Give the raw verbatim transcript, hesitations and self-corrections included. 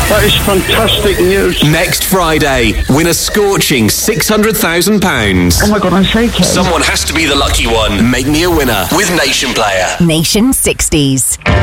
That is fantastic news. Next Friday, win a scorching six hundred thousand pounds. Oh my God, I'm shaking. Someone has to be the lucky one. Make me a winner with Nation Player. Nation sixties.